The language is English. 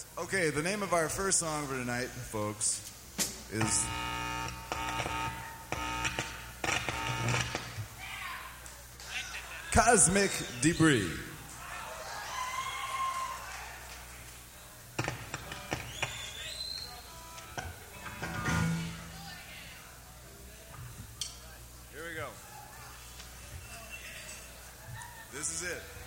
Okay, the name of our first song for tonight, folks, is Cosmic Debris. Here we go. This is it.